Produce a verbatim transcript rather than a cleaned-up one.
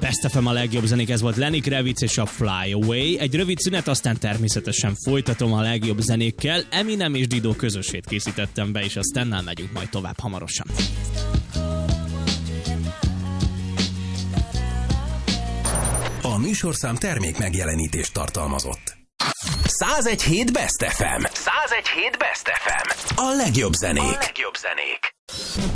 Best ef em a legjobb zenék, ez volt Lenny Kravitz és a Fly Away. Egy rövid szünet, aztán természetesen folytatom a legjobb zenékkel. Eminem és Dido közösét készítettem be, és aztán megyünk majd tovább hamarosan. A műsorszám termék megjelenítést tartalmazott. százegy hét Best ef em. százegy hét Best ef em. A legjobb zenék. A legjobb zenék.